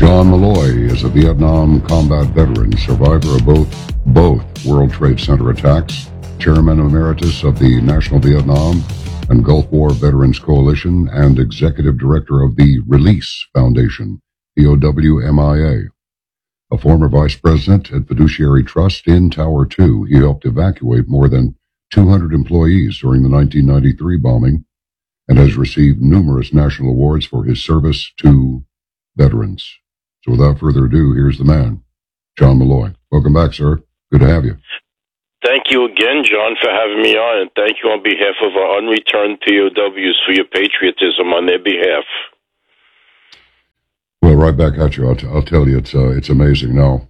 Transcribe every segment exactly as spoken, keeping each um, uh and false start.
John Malloy is a Vietnam combat veteran, survivor of both, both World Trade Center attacks, Chairman Emeritus of the National Vietnam and Gulf War Veterans Coalition, and Executive Director of the Release Foundation, P O W M I A. A former Vice President at Fiduciary Trust in Tower two, he helped evacuate more than two hundred employees during the nineteen ninety-three bombing and has received numerous national awards for his service to veterans. So without further ado, here's the man, John Malloy. Welcome back, sir. Good to have you. Thank you again, John, for having me on, and thank you on behalf of our unreturned P O Ws for your patriotism on their behalf. Well, right back at you. I'll, t- I'll tell you, it's uh, it's amazing. Now,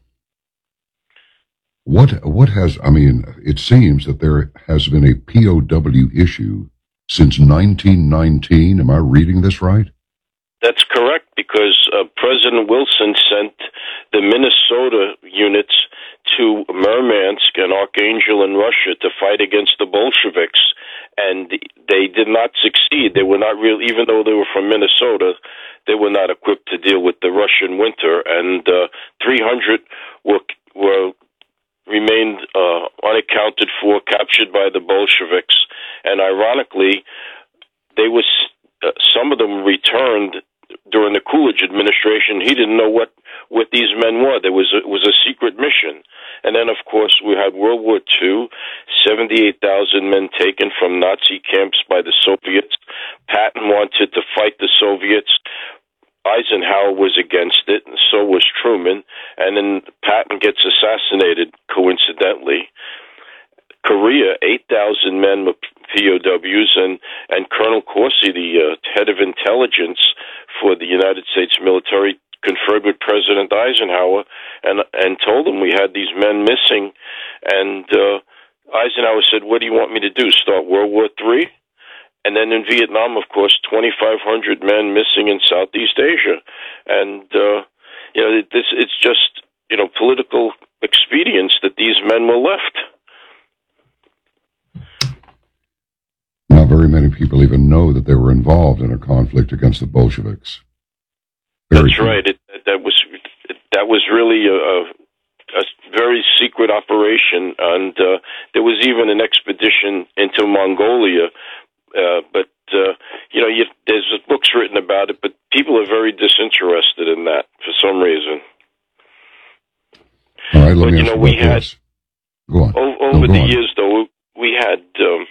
what what has, I mean, it seems that there has been a P O W issue since nineteen nineteen. Am I reading this right? That's correct, because uh, President Wilson sent the Minnesota units to Murmansk and Archangel in Russia to fight against the Bolsheviks, and they did not succeed. They were not real, even though they were from Minnesota, they were not equipped to deal with the Russian winter, and uh, three hundred were were remained uh, unaccounted for, captured by the Bolsheviks, and ironically, they was uh, some of them returned during the Coolidge administration. He didn't know what, what these men were. There was a, it was a secret mission. And then, of course, we had World War Two, seventy-eight thousand men taken from Nazi camps by the Soviets. Patton wanted to fight the Soviets. Eisenhower was against it, and so was Truman. And then Patton gets assassinated, coincidentally. Korea, eight thousand men were P O Ws, and, and Colonel Corsi, the uh, head of intelligence for the United States military, conferred with President Eisenhower and and told him we had these men missing. And uh, Eisenhower said, "What do you want me to do, start World War Three?" And then in Vietnam, of course, twenty-five hundred men missing in Southeast Asia. And, uh, you know, this, it's just, you know, political expedience that these men were left. Not very many people even know that they were involved in a conflict against the Bolsheviks. Very That's few. right. It, that was that was really a, a very secret operation, and uh, there was even an expedition into Mongolia. Uh, but uh, you know, you, there's books written about it, but people are very disinterested in that for some reason. All right, let but me you ask know, you we about had this. Go on. Over, no, over go the on. years, though, we had um,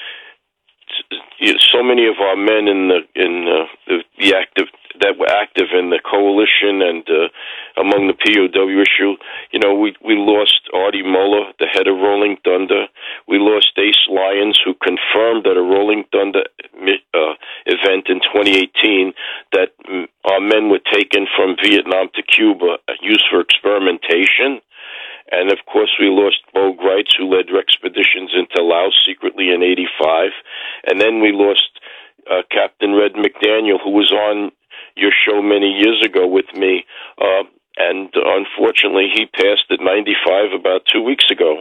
so many of our men in the in uh, the, the active that were active in the coalition and uh, among the P O W issue. You know, we we lost Artie Muller, the head of Rolling Thunder. We lost Ace Lyons, who confirmed at a Rolling Thunder uh, event in twenty eighteen that um, our men were taken from Vietnam to Cuba, uh, used for experimentation. And, of course, we lost Bo Greitz, who led expeditions into Laos secretly in eighty-five. And then we lost uh, Captain Red McDaniel, who was on your show many years ago with me. Uh, and, unfortunately, he passed at ninety-five about two weeks ago.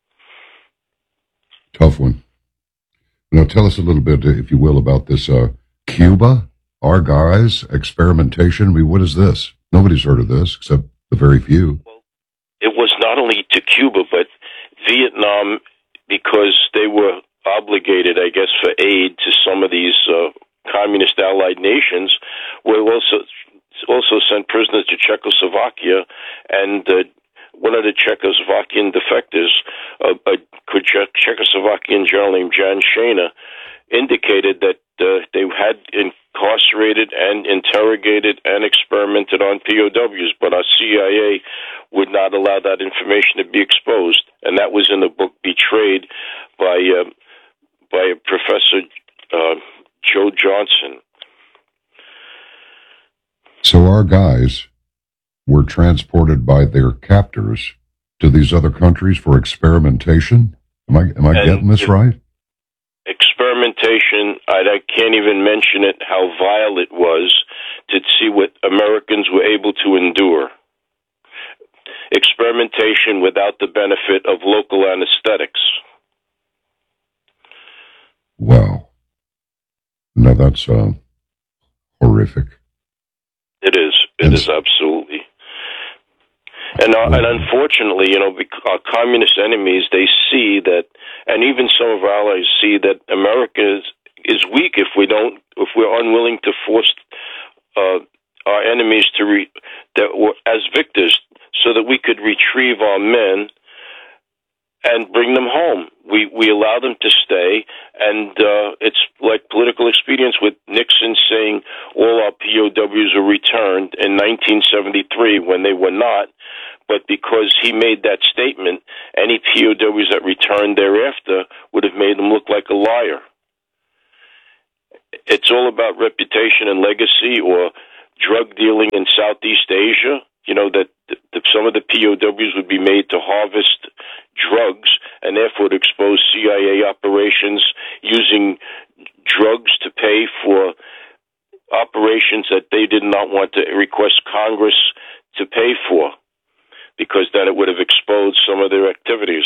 Tough one. Now, tell us a little bit, if you will, about this uh, Cuba, our guys, experimentation. I mean, what is this? Nobody's heard of this except the very few. It was not only to Cuba, but Vietnam, because they were obligated, I guess, for aid to some of these uh, communist allied nations, were also also sent prisoners to Czechoslovakia, and uh, one of the Czechoslovakian defectors, uh, a Czechoslovakian general named Jan Shana, indicated that uh, they had incarcerated and interrogated and experimented on P O Ws, but our C I A would not allow that information to be exposed, and that was in the book Betrayed by uh, by Professor uh, Joe Johnson. So our guys were transported by their captors to these other countries for experimentation? Am I am I and getting this right? Experimentation, I, I can't even mention it, how vile it was to see what Americans were able to endure. Experimentation without the benefit of local anesthetics. Wow. Now that's uh, horrific. It is. It is absolutely. And, uh, and unfortunately, you know, our communist enemies, they see that, and even some of our allies see that America is, is weak if we don't, if we're unwilling to force uh, our enemies to re, that were, as victors, so that we could retrieve our men and bring them home. We we allow them to stay, and uh, it's like political expedience with Nixon saying all our P O Ws were returned in nineteen seventy-three when they were not, but because he made that statement, any P O Ws that returned thereafter would have made him look like a liar. It's all about reputation and legacy, or drug dealing in Southeast Asia. You know, that the, some of the P O Ws would be made to harvest drugs and therefore to expose C I A operations using drugs to pay for operations that they did not want to request Congress to pay for, because then it would have exposed some of their activities.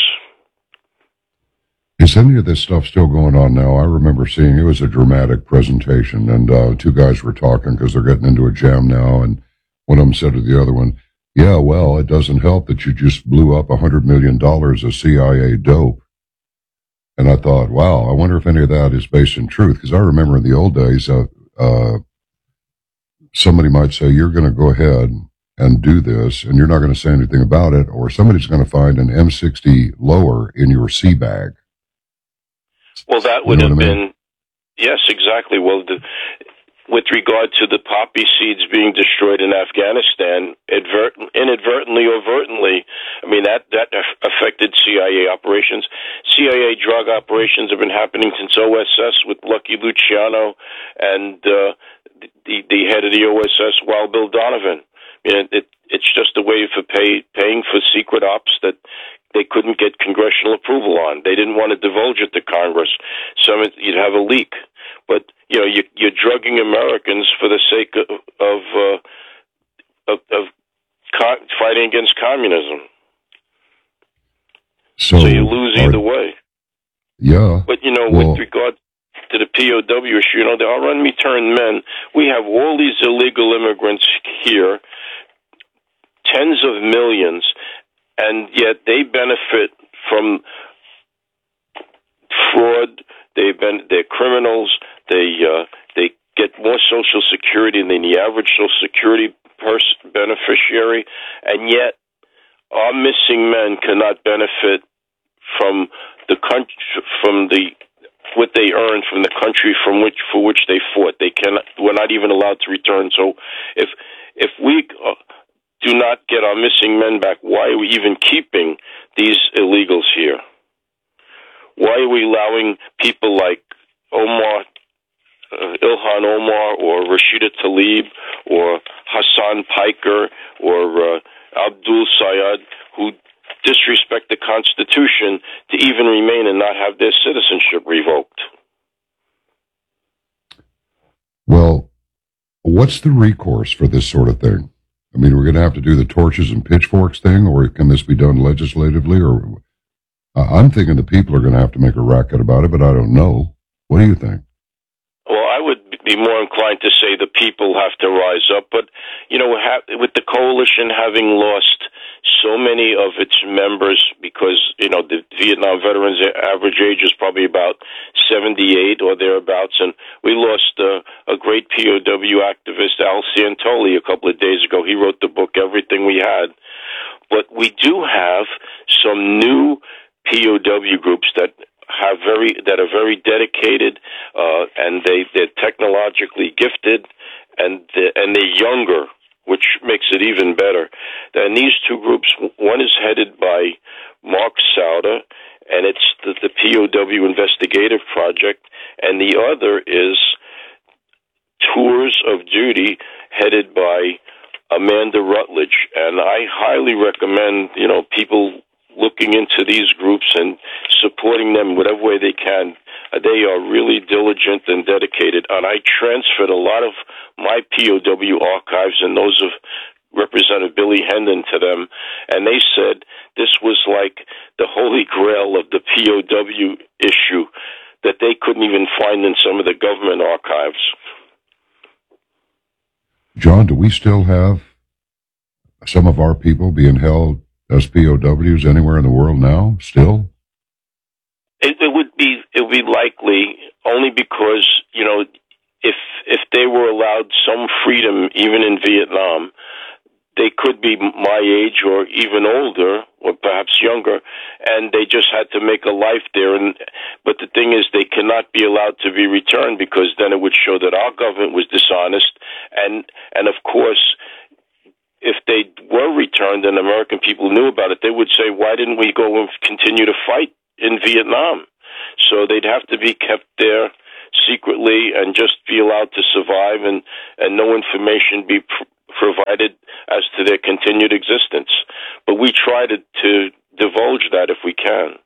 Is any of this stuff still going on now? I remember seeing, it was a dramatic presentation, and uh, two guys were talking because they're getting into a jam now, and one of them said to the other one, yeah, well, it doesn't help that you just blew up one hundred million dollars of C I A dope. And I thought, wow, I wonder if any of that is based in truth, because I remember in the old days, uh, uh, somebody might say, you're going to go ahead and do this, and you're not going to say anything about it, or somebody's going to find an M sixty lower in your sea bag. Well, that would you know have I mean? been, yes, exactly. Well, the, with regard to the poppy seeds being destroyed in Afghanistan, advert, inadvertently or overtly, I mean, that, that affected C I A operations. C I A drug operations have been happening since O S S with Lucky Luciano and uh, the, the head of the O S S, Wild Bill Donovan. I mean, it, it's just a way for pay, paying for secret ops that they couldn't get congressional approval on. They didn't want to divulge it to Congress. So you'd have a leak. But, you know, you, you're drugging Americans for the sake of of, uh, of, of co- fighting against communism. So, so you lose either are, way. Yeah. But, you know, well, with regard to the P O W issue, you know, the our unreturned men, we have all these illegal immigrants here, tens of millions, and yet they benefit from fraud. They've been, they're criminals. They uh, they get more Social Security than the average Social Security pers- beneficiary, and yet our missing men cannot benefit from the country, from the what they earned from the country from which for which they fought. They cannot. We're not even allowed to return. So if if we uh, do not get our missing men back, why are we even keeping these illegals here? Why are we allowing people like Omar, uh, Ilhan Omar, or Rashida Tlaib, or Hassan Piker, or uh, Abdul Sayed, who disrespect the Constitution, to even remain and not have their citizenship revoked? Well, what's the recourse for this sort of thing? I mean, we're going to have to do the torches and pitchforks thing, or can this be done legislatively? Or uh, I'm thinking the people are going to have to make a racket about it, but I don't know. What do you think? Well, I would be more inclined to say the people have to rise up. But, you know, with the coalition having lost so many of its members, because, you know, the Vietnam veterans' average age is probably about seventy-eight or thereabouts, and we lost uh, a great P O W activist, Al Santoli, a couple of days ago. He wrote the book, Everything We Had. But we do have some new P O W groups that have very that are very dedicated, uh, and they they're technologically gifted, and they're, and they're younger, which makes it even better. And these two groups, one is headed by Mark Sauder, and it's the, the P O W Investigative Project, and the other is Tours of Duty, headed by Amanda Rutledge. And I highly recommend, you know, people looking into these groups and supporting them whatever way they can. They are really diligent and dedicated, and I transferred a lot of my P O W archives and those of Representative Billy Hendon to them, and they said this was like the holy grail of the P O W issue that they couldn't even find in some of the government archives. John, do we still have some of our people being held as P O Ws anywhere in the world now, still? It, it would be it would be likely, only because, you know, if if they were allowed some freedom, even in Vietnam, they could be my age or even older, or perhaps younger, and they just had to make a life there. And but the thing is, they cannot be allowed to be returned, because then it would show that our government was dishonest. And and of course, if they were returned and American people knew about it, they would say, why didn't we go and continue to fight in Vietnam? So they'd have to be kept there secretly and just be allowed to survive, and, and no information be pr- provided as to their continued existence. But we try to, to divulge that if we can.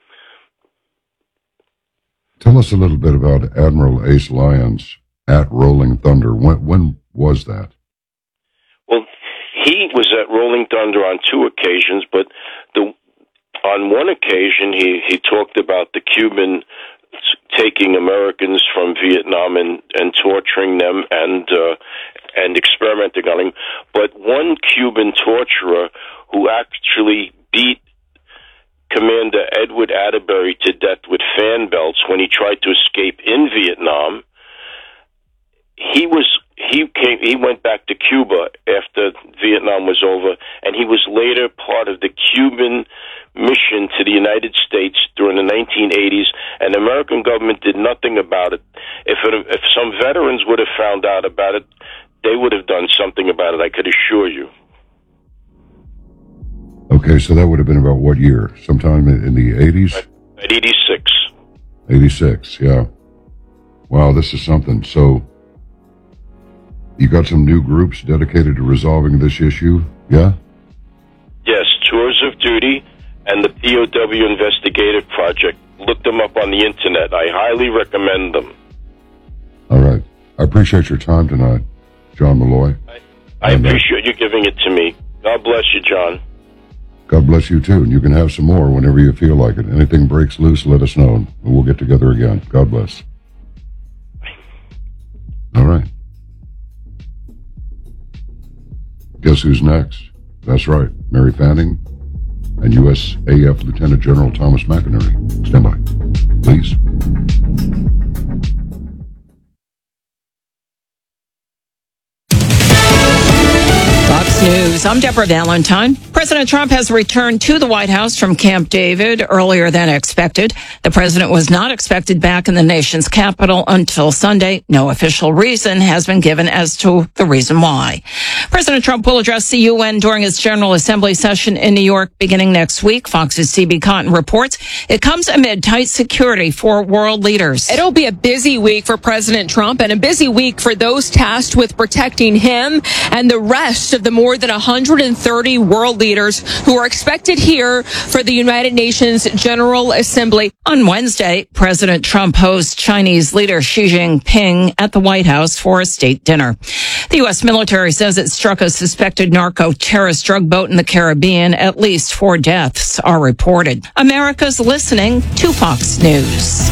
Tell us a little bit about Admiral Ace Lyons at Rolling Thunder. When, when was that? Well, he was at Rolling Thunder on two occasions, but the on one occasion he, he talked about the Cuban taking Americans from Vietnam and, and torturing them and uh, and experimenting on them. But one Cuban torturer who actually beat Commander Edward Atterbury to death with fan belts when he tried to escape in Vietnam, he was he came he went back to Cuba after Vietnam was over, and he was later part of the Cuban mission to the United States during the nineteen eighties, and the American government did nothing about it. If it, if some veterans would have found out about it, they would have done something about it, I could assure you. Okay, so that would have been about what year? Sometime in the eighties? At eighty-six. eighty-six, yeah. Wow, this is something. So you got some new groups dedicated to resolving this issue, yeah? Yes, Tours of Duty and the P O W Investigative Project. Look them up on the internet. I highly recommend them. All right. I appreciate your time tonight, John Malloy. I, I and, appreciate uh, you giving it to me. God bless you, John. God bless you, too. And you can have some more whenever you feel like it. Anything breaks loose, let us know, and we'll get together again. God bless. All right. Guess who's next? That's right, Mary Fanning and U S A F Lieutenant General Thomas McInerney. Stand by, please. Fox News. I'm Deborah Valentine. President Trump has returned to the White House from Camp David earlier than expected. The president was not expected back in the nation's capital until Sunday. No official reason has been given as to the reason why. President Trump will address the U N during his General Assembly session in New York beginning next week. Fox's C B Cotton reports it comes amid tight security for world leaders. It'll be a busy week for President Trump and a busy week for those tasked with protecting him and the rest of the more than one hundred thirty world leaders who are expected here for the United Nations General Assembly. On Wednesday, President Trump hosts Chinese leader Xi Jinping at the White House for a state dinner. The U S military says it struck a suspected narco-terrorist drug boat in the Caribbean. At least four deaths are reported. America's listening to Fox News.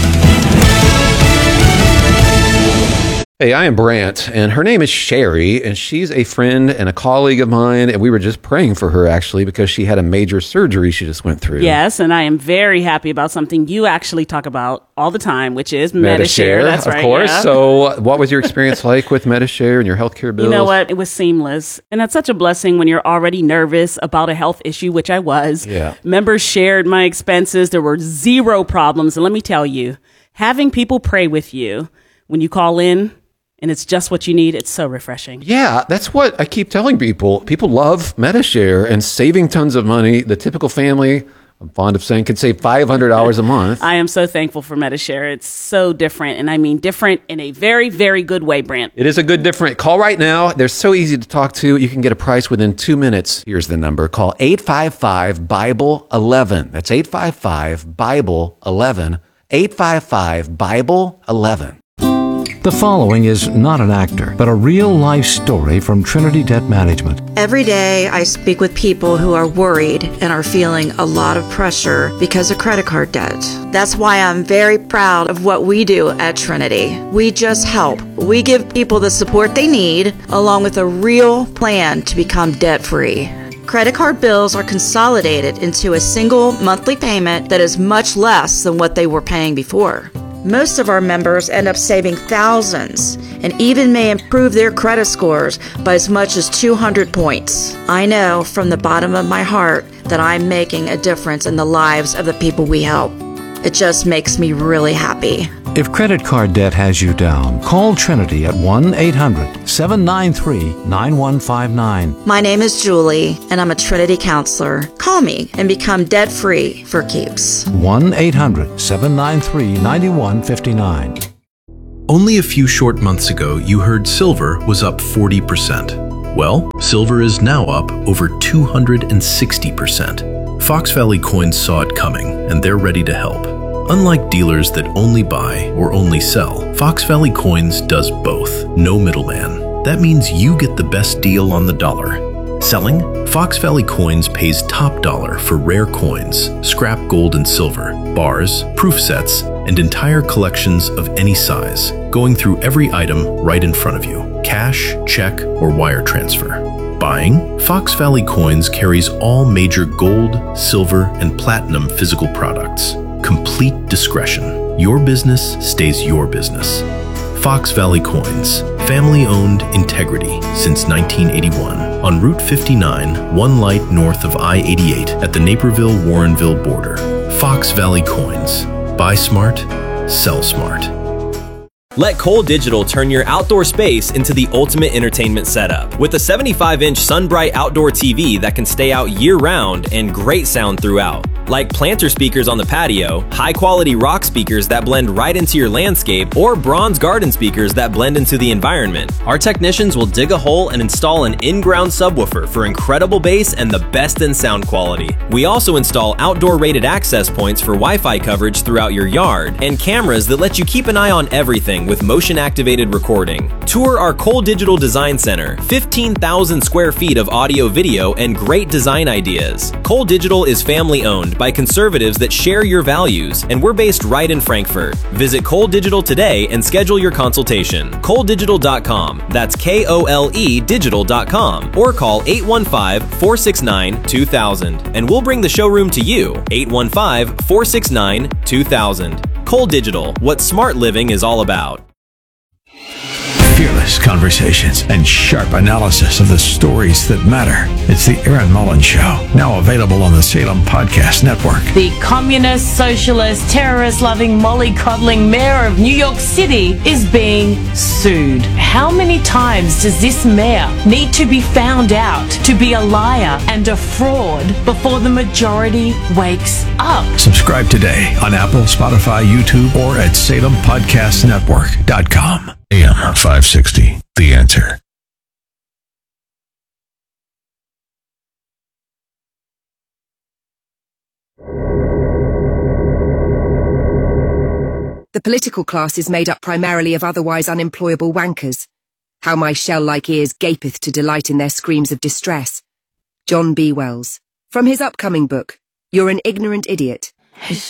Hey, I am Brant, and her name is Sherry, and she's a friend and a colleague of mine, and we were just praying for her, actually, because she had a major surgery she just went through. Yes, and I am very happy about something you actually talk about all the time, which is Medi-Share. That's of right, course. yeah. So what was your experience like with Medi-Share and your healthcare bills? You know what? It was seamless, and that's such a blessing when you're already nervous about a health issue, which I was. Yeah. Members shared my expenses. There were zero problems, and let me tell you, having people pray with you when you call in, and it's just what you need, it's so refreshing. Yeah, that's what I keep telling people. People love Medi-Share and saving tons of money. The typical family, I'm fond of saying, can save five hundred dollars a month. I am so thankful for Medi-Share. It's so different, and I mean different in a very, very good way, Brant. It is a good different. Call right now. They're so easy to talk to. You can get a price within two minutes. Here's the number. Call eight five five, Bible eleven. That's eight five five, Bible eleven. eight five five, Bible eleven. The following is not an actor, but a real-life story from Trinity Debt Management. Every day I speak with people who are worried and are feeling a lot of pressure because of credit card debt. That's why I'm very proud of what we do at Trinity. We just help. We give people the support they need, along with a real plan to become debt-free. Credit card bills are consolidated into a single monthly payment that is much less than what they were paying before. Most of our members end up saving thousands and even may improve their credit scores by as much as two hundred points. I know from the bottom of my heart that I'm making a difference in the lives of the people we help. It just makes me really happy. If credit card debt has you down, call Trinity at one eight hundred, seven nine three, nine one five nine. My name is Julie, and I'm a Trinity counselor. Call me and become debt-free for keeps. one eight hundred, seven nine three, nine one five nine. Only a few short months ago, you heard silver was up forty percent. Well, silver is now up over two hundred sixty percent. Fox Valley Coins saw it coming, and they're ready to help. Unlike dealers that only buy or only sell, Fox Valley Coins does both. No middleman. That means you get the best deal on the dollar. Selling? Fox Valley Coins pays top dollar for rare coins, scrap gold and silver, bars, proof sets, and entire collections of any size, going through every item right in front of you. Cash, check, or wire transfer. Buying? Fox Valley Coins carries all major gold, silver, and platinum physical products. Complete discretion. Your business stays your business. Fox Valley Coins. Family-owned integrity since nineteen eighty-one. On Route fifty-nine, one light north of I eighty-eight at the Naperville-Warrenville border. Fox Valley Coins. Buy smart, sell smart. Let Cole Digital turn your outdoor space into the ultimate entertainment setup. With a seventy-five inch SunBright outdoor T V that can stay out year-round and great sound throughout. Like planter speakers on the patio, high-quality rock speakers that blend right into your landscape, or bronze garden speakers that blend into the environment. Our technicians will dig a hole and install an in-ground subwoofer for incredible bass and the best in sound quality. We also install outdoor rated access points for Wi-Fi coverage throughout your yard, and cameras that let you keep an eye on everything with motion-activated recording. Tour our Cole Digital Design Center, fifteen thousand square feet of audio, video, and great design ideas. Cole Digital is family-owned by conservatives that share your values, and we're based right in Frankfurt. Visit Cole Digital today and schedule your consultation. Cole Digital dot com. That's K O L E Digital dot com. Or call eight one five, four six nine, two thousand, and we'll bring the showroom to you. eight one five, four six nine, two thousand. Cole Digital, what smart living is all about. Fearless conversations and sharp analysis of the stories that matter. It's the Erin Mullins Show, now available on the Salem Podcast Network. The communist, socialist, terrorist-loving, mollycoddling mayor of New York City is being sued. How many times does this mayor need to be found out to be a liar and a fraud before the majority wakes up? Subscribe today on Apple, Spotify, YouTube, or at salem podcast network dot com. A M five sixty, The Answer. The political class is made up primarily of otherwise unemployable wankers. How my shell-like ears gapeth to delight in their screams of distress. John B. Wells. From his upcoming book, You're an Ignorant Idiot.